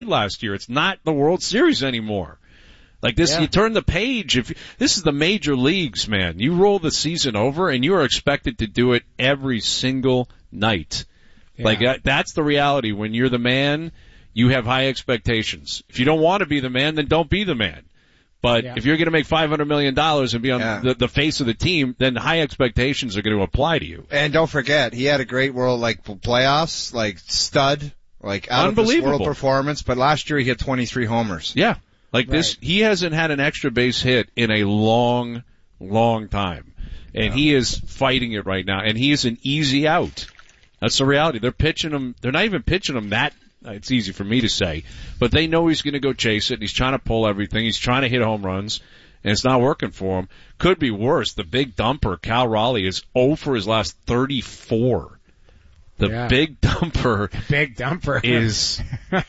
last year. It's not the World Series anymore. Like this, you turn the page. This is the major leagues, man. You roll the season over, and you are expected to do it every single night. Yeah. Like that's the reality. When you're the man, you have high expectations. If you don't want to be the man, then don't be the man. But if you're going to make $500 million and be on the face of the team, then high expectations are going to apply to you. And don't forget, he had a great playoffs, stud, out of this world performance. But last year he hit 23 homers. Yeah. This, he hasn't had an extra base hit in a long, long time. And he is fighting it right now. And he is an easy out. That's the reality. They're pitching him, they're not even pitching him that, it's easy for me to say, but they know he's going to go chase it, and he's trying to pull everything. He's trying to hit home runs, and it's not working for him. Could be worse. The big dumper, Cal Raleigh, is 0 for his last 34. The big dumper. Big dumper. Is,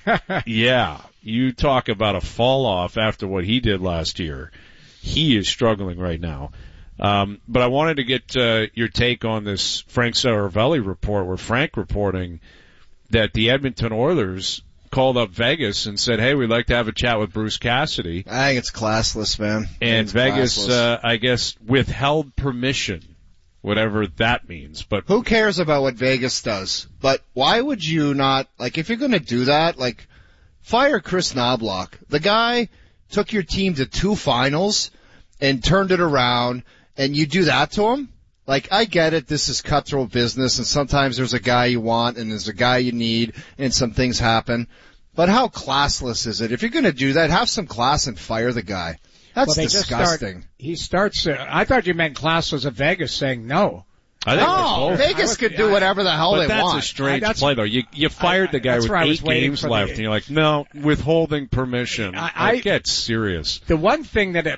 you talk about a fall off after what he did last year. He is struggling right now. But I wanted to get your take on this Frank Saravelli report, where Frank reporting that the Edmonton Oilers called up Vegas and said, hey, we'd like to have a chat with Bruce Cassidy. I think it's classless, man. And Vegas, I guess, withheld permission, whatever that means. But who cares about what Vegas does? But why would you not, if you're going to do that, fire Chris Knobloch. The guy took your team to 2 finals and turned it around, and you do that to him? I get it, this is cutthroat business, and sometimes there's a guy you want, and there's a guy you need, and some things happen. But how classless is it? If you're going to do that, have some class and fire the guy. That's disgusting. I thought you meant classless of Vegas saying no. Vegas could do whatever the hell they want. That's a strange play, though. You fired the guy with 8 games left, and you're like, no, withholding permission. I get serious. The one thing that,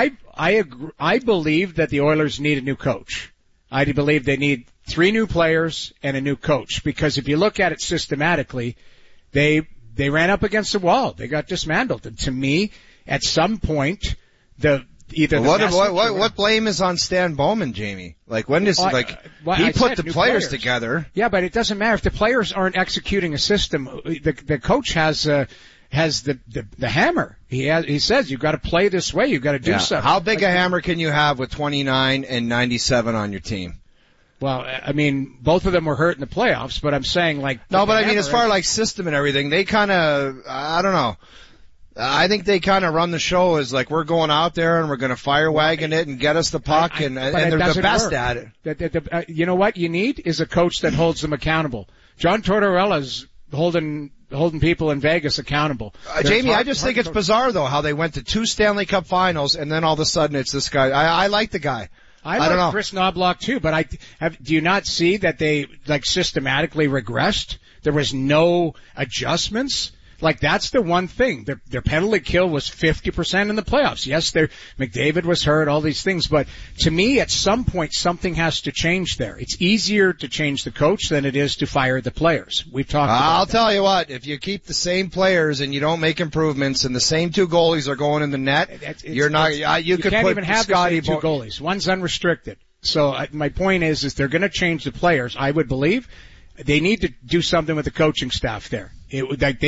I believe that the Oilers need a new coach. I believe they need 3 new players and a new coach, because if you look at it systematically, they ran up against the wall. They got dismantled. And to me, at some point, what blame is on Stan Bowman, Jamie? When does he put the players together? Yeah, but it doesn't matter if the players aren't executing a system. The coach has the hammer. He says you've got to play this way. You've got to do something. How big a hammer can you have with 29 and 97 on your team? Well, both of them were hurt in the playoffs, but I'm saying as far as system and everything, they kind of, I don't know. I think they kind of run the show as we're going out there and we're going to fire wagon it and get us the puck, and they're the best at it. You know what you need is a coach that holds them accountable. John Tortorella's holding people in Vegas accountable. Jamie, I just think it's bizarre though how they went to 2 Stanley Cup finals and then all of a sudden it's this guy. I like the guy. I don't know. Chris Knobloch too, but do you not see that they systematically regressed? There was no adjustments. That's the one thing. Their penalty kill was 50% in the playoffs. Yes, McDavid was hurt, all these things, but to me, at some point, something has to change there. It's easier to change the coach than it is to fire the players. We've talked about I'll tell you what, if you keep the same players and you don't make improvements and the same 2 goalies are going in the net, you can't even have the same 2 goalies. One's unrestricted. So my point is they're going to change the players. I would believe they need to do something with the coaching staff there. I think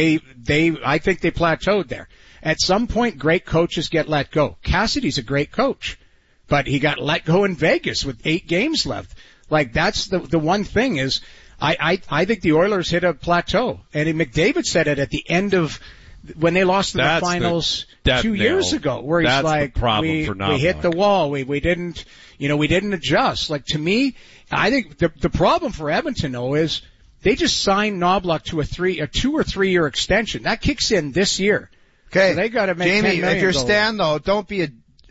they plateaued there. At some point, great coaches get let go. Cassidy's a great coach, but he got let go in Vegas with 8 games left. That's the one thing is, I think the Oilers hit a plateau. And McDavid said it at the end of, when they lost in the finals 2 years ago, where he's we hit the wall. We didn't adjust. To me, I think the problem for Edmonton though is they just signed Knobloch to a 2 or 3 year extension. That kicks in this year. Okay. So they gotta make Jamie, $10 million if you're Stan though, don't be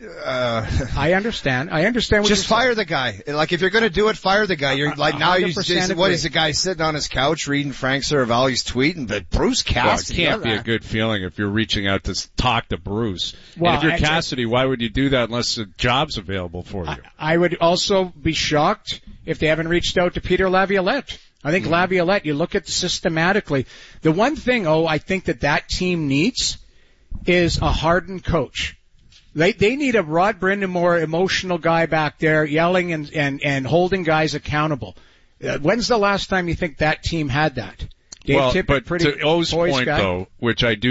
I understand what just fire the guy. If you're going to do it, fire the guy. You're now is the guy sitting on his couch reading Frank Saravalli's tweet and Bruce Cassidy? Well, it can't be a good feeling if you're reaching out to talk to Bruce. Well, and if you're Cassidy, why would you do that unless a job's available for you? I would also be shocked if they haven't reached out to Peter Laviolette. I think Laviolette, you look at systematically. The one thing, I think that team needs is a hardened coach. They need a Rod Brindamore emotional guy back there yelling and holding guys accountable. When's the last time you think that team had that? Dave well, Tippett, but pretty to O's poised point guy. though, which I do